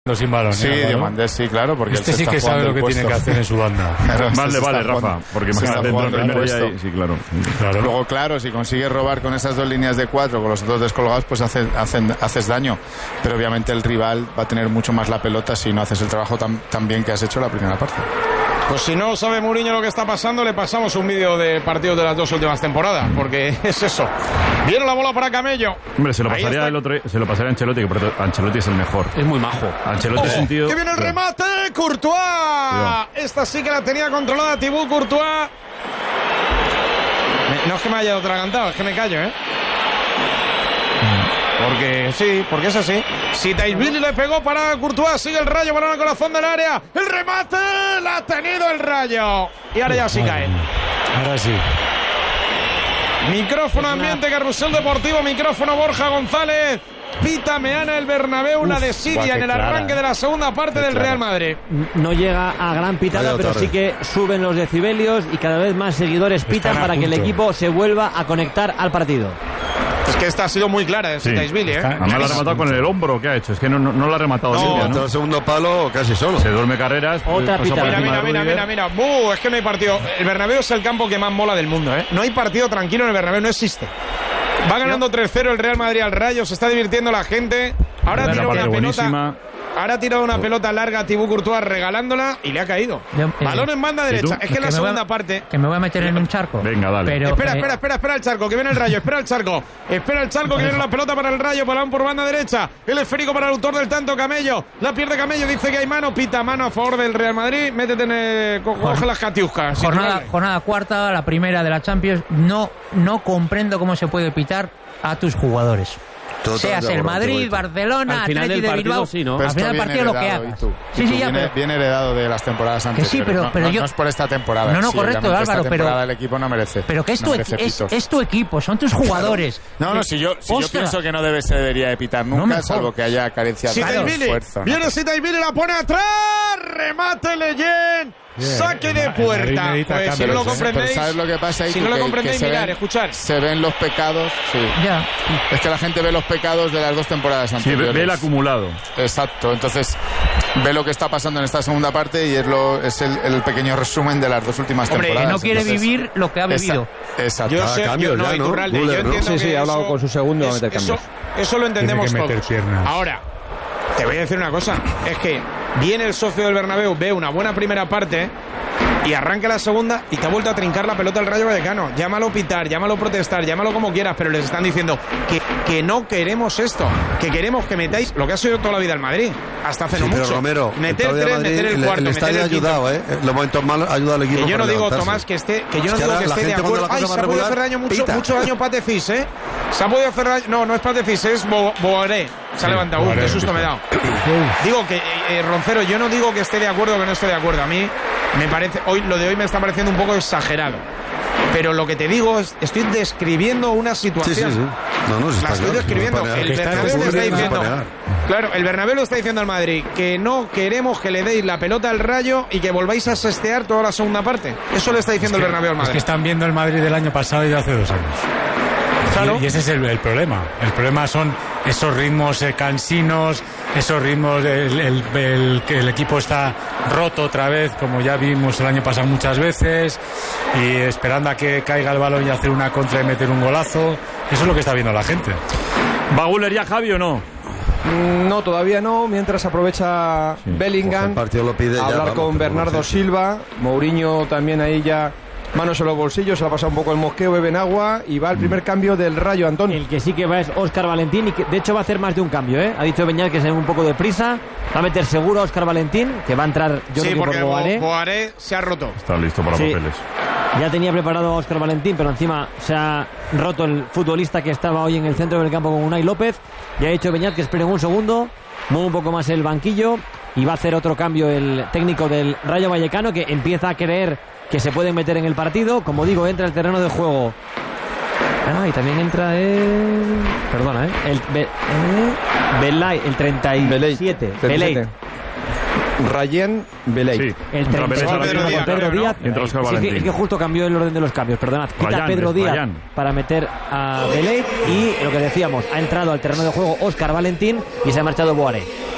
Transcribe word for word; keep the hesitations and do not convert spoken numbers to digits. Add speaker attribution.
Speaker 1: sin balón.
Speaker 2: Sí,
Speaker 1: ¿eh,
Speaker 2: Diomandés, sí, claro, porque
Speaker 1: este sí que sabe lo que tiene que hacer en su banda.
Speaker 2: Claro,
Speaker 3: Más
Speaker 2: este
Speaker 3: le vale,
Speaker 2: Rafa,
Speaker 3: Rafa, porque imagínate dentro del primer día y, sí, claro.
Speaker 1: claro.
Speaker 2: Luego, claro, si consigues robar con esas dos líneas de cuatro, con los dos descolgados, pues hace, hacen, haces daño. Pero obviamente el rival va a tener mucho más la pelota si no haces el trabajo tan, tan bien que has hecho la primera parte.
Speaker 4: Pues si no sabe Mourinho lo que está pasando, le pasamos un vídeo de partidos de las dos últimas temporadas, porque es eso. Viene la bola para Camello.
Speaker 3: Hombre, se lo pasaría el otro, se lo pasaría a Ancelotti, que Ancelotti es el mejor.
Speaker 5: Es muy majo.
Speaker 3: Ancelotti es un tío.
Speaker 4: ¡Que viene el remate! ¡Courtois! Cuidado. Esta sí que la tenía controlada Thibaut Courtois. No es que me haya atragantado, es que me callo, ¿eh? Porque sí, porque es así. Si Taisvili le pegó para Courtois, sigue el Rayo, balón al corazón del área. ¡El remate! ¡La ha tenido el Rayo! Y ahora ya sí cae.
Speaker 1: Ahora sí.
Speaker 4: Micrófono ambiente, Carrusel Deportivo, micrófono Borja González. Pita Meana el Bernabéu, la desidia en el arranque de la segunda parte del Real Madrid.
Speaker 6: No llega a gran pitada, pero sí que suben los decibelios y cada vez más seguidores pitan para que el equipo se vuelva a conectar al partido.
Speaker 4: Es que esta ha sido muy clara de
Speaker 3: sí.
Speaker 4: Taisvili, ¿eh?
Speaker 3: Además la ha rematado con el hombro que ha hecho. Es que no, no, no la ha rematado
Speaker 4: no,
Speaker 3: limpia, ¿no?
Speaker 7: El segundo palo casi solo.
Speaker 3: Se duerme carreras.
Speaker 6: Otra pitada.
Speaker 4: Mira, mira, mira, mira, mira. Buh, es que no hay partido. El Bernabéu es el campo que más mola del mundo, ¿eh? No hay partido tranquilo en el Bernabéu, no existe. Va ganando tres cero el Real Madrid al Rayo, se está divirtiendo la gente. Ahora tira una pelota. Buenísima. Ahora ha tirado una pelota larga a Thibaut Courtois regalándola y le ha caído. Yo, eh, Balón en banda derecha. Es que en la segunda
Speaker 8: a,
Speaker 4: parte.
Speaker 8: Que me voy a meter en un charco.
Speaker 3: Venga, dale.
Speaker 4: Pero, espera, eh, espera, espera, espera el charco, que viene el Rayo. Espera el charco. Espera el charco, que viene la pelota para el Rayo. Balón por banda derecha. El esférico para el autor del tanto, Camello. La pierde Camello, dice que hay mano. Pita mano a favor del Real Madrid. Métete en el. Coge las catiuscas.
Speaker 8: Jornada, jornada cuarta, la primera de la Champions. No, no comprendo cómo se puede pitar a tus jugadores. Total, seas el Madrid, Barcelona, Atleti de Bilbao,
Speaker 5: sí, ¿no?
Speaker 2: Pero
Speaker 8: al final del partido lo que hagas. Tú,
Speaker 2: sí, sí, ya, viene, pero... viene heredado de las temporadas anteriores.
Speaker 8: Que sí, pero,
Speaker 2: no,
Speaker 8: pero
Speaker 2: no,
Speaker 8: yo...
Speaker 2: no es por esta temporada.
Speaker 8: No, no,
Speaker 2: sí,
Speaker 8: correcto, Álvaro,
Speaker 2: esta
Speaker 8: pero...
Speaker 2: el equipo no merece.
Speaker 8: Pero que es,
Speaker 2: no
Speaker 8: tu,
Speaker 2: merece
Speaker 8: es, es tu equipo, son tus jugadores.
Speaker 2: No, no, si yo, si yo pienso que no debe, se debería de pitar nunca, no salvo que haya carencia de esfuerzo.
Speaker 4: Viene Sitaivili, la pone atrás, remate Leyen. Yeah, saque de puerta. Pues si no lo comprendéis,
Speaker 2: ¿sabes lo que pasa ahí?
Speaker 4: Si no lo comprendéis, mirar, escuchar.
Speaker 2: Se ven los pecados, sí.
Speaker 8: Ya.
Speaker 2: Es que la gente ve los pecados de las dos temporadas anteriores.
Speaker 3: Sí, ve el acumulado.
Speaker 2: Exacto. Entonces, ve lo que está pasando en esta segunda parte y es lo es el, el pequeño resumen de las dos últimas
Speaker 8: Hombre,
Speaker 2: temporadas.
Speaker 8: Que no quiere
Speaker 2: Entonces,
Speaker 8: vivir lo que ha vivido.
Speaker 2: Exacto.
Speaker 4: Yo sé,
Speaker 7: cambio,
Speaker 4: yo, no,
Speaker 7: ya, ¿no?
Speaker 4: Iturralde,
Speaker 7: Buller,
Speaker 4: yo entiendo
Speaker 7: ¿no?
Speaker 4: que
Speaker 7: Sí, sí, ha hablado
Speaker 4: eso,
Speaker 7: con su segundo
Speaker 4: es,
Speaker 7: a meter cambios.
Speaker 4: Eso, eso lo entendemos todos.
Speaker 1: Piernas.
Speaker 4: Ahora, te voy a decir una cosa. Es que viene el socio del Bernabéu, ve una buena primera parte y arranca la segunda y te ha vuelto a trincar la pelota al Rayo Vallecano. Llámalo pitar, llámalo protestar, llámalo como quieras, pero les están diciendo que, que no queremos esto, que queremos que metáis lo que ha sido toda la vida el Madrid, hasta hace
Speaker 7: sí,
Speaker 4: no
Speaker 7: pero
Speaker 4: mucho.
Speaker 7: Romero,
Speaker 4: meter el tres, meter el cuarto,
Speaker 7: el, el
Speaker 4: meter el quinto.
Speaker 7: ha ayudado, ¿eh? En los momentos malos ha ayudado al equipo.
Speaker 4: Que yo no digo,
Speaker 7: levantarse.
Speaker 4: Tomás, que esté, que yo no
Speaker 7: es que
Speaker 4: digo que esté de acuerdo. Ay, se ha podido hacer daño mucho, mucho daño Patefis, ¿eh? Se ha podido hacer daño. No, no es Patefis, es Bo, Boaré. Se ha sí, levantado. Uh, qué susto me he dado. Digo que, eh, Roncero, yo no digo que esté de acuerdo o que no esté de acuerdo. A mí me parece, hoy lo de hoy me está pareciendo un poco exagerado. Pero lo que te digo es, estoy describiendo una situación.
Speaker 7: Sí, sí, sí. No, no, se
Speaker 4: la
Speaker 7: está
Speaker 4: estoy
Speaker 7: claro,
Speaker 4: describiendo.
Speaker 7: No
Speaker 4: el Bernabéu le está diciendo. Claro, el Bernabéu le está diciendo al Madrid que no queremos que le deis la pelota al Rayo y que volváis a sestear toda la segunda parte. Eso le está diciendo
Speaker 1: es que,
Speaker 4: el Bernabéu al Madrid.
Speaker 1: Es que están viendo el Madrid del año pasado y de hace dos años. Claro. Y, y ese es el, el problema. El problema son esos ritmos eh, cansinos, esos ritmos, el, el, el, que el equipo está roto otra vez, como ya vimos el año pasado muchas veces, y esperando a que caiga el balón y hacer una contra y meter un golazo. Eso es lo que está viendo la gente.
Speaker 3: ¿Va Guller ya, Javi, o no?
Speaker 9: No, todavía no, mientras aprovecha sí, Bellingham
Speaker 7: pues lo pide
Speaker 9: a
Speaker 7: ya,
Speaker 9: hablar
Speaker 7: vamos,
Speaker 9: con Bernardo Silva. Mourinho también ahí ya manos en los bolsillos, se le ha pasado un poco el mosqueo, beben agua y va el primer cambio del Rayo, Antonio.
Speaker 6: El que sí que va es Óscar Valentín y que de hecho va a hacer más de un cambio, ¿eh? Ha dicho Beñat que se ve un poco de prisa, va a meter seguro a Óscar Valentín, que va a entrar yo
Speaker 4: sí,
Speaker 6: creo que
Speaker 4: porque
Speaker 6: por Boaré.
Speaker 4: Boaré se ha roto.
Speaker 3: Está listo para
Speaker 6: sí.
Speaker 3: papeles.
Speaker 6: Ya tenía preparado a Óscar Valentín, pero encima se ha roto el futbolista que estaba hoy en el centro del campo con Unai López. Y ha dicho Beñat que esperen un segundo, mueve un poco más el banquillo y va a hacer otro cambio el técnico del Rayo Vallecano, que empieza a creer que se pueden meter en el partido. Como digo, entra el terreno de juego. Ah, y también entra el... Perdona, ¿eh? El Be... eh... Belay, el treinta y siete. Belay.
Speaker 9: Rayen Belay.
Speaker 6: Sí. El treinta y siete
Speaker 4: Pedro Díaz.
Speaker 6: Pedro Díaz.
Speaker 3: Y entra Óscar
Speaker 6: sí,
Speaker 3: Valentín.
Speaker 6: es que justo cambió el orden de los cambios. Perdonad. Quita
Speaker 3: Ryan,
Speaker 6: a Pedro Díaz
Speaker 3: Ryan.
Speaker 6: para meter a Belay. Y lo que decíamos, ha entrado al terreno de juego Óscar Valentín y se ha marchado Boaré.